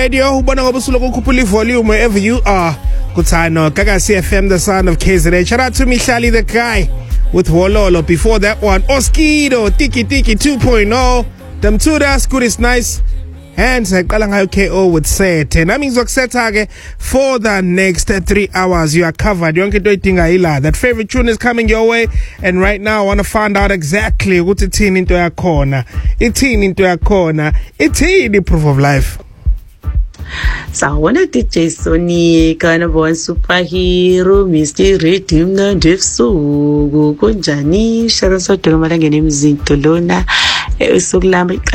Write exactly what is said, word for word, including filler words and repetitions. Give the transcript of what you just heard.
Radio ubona ngoba usuloku ukhuphula ivolume wherever you are. Kuthano Gagasi F M, the sound of K Z N. Shout out to Mihlali the guy with Wololo. Before that one, Oskido Tiki Tiki two point oh. Them two that's good is nice. And qala ngayo K O with set. Nami ngizokusetha ke for the next three hours. You are covered. Yonke into idinga ila. That favorite tune is coming your way, and right now I want to find out exactly ukuthi ithini into yakhona. Ithini into yakhona. Ithini proof of life. Sawona D J Sony kana bon superhero Mister Redeemer Ndefsuku kunjani shara sodolo malangene emzintolona usukulamba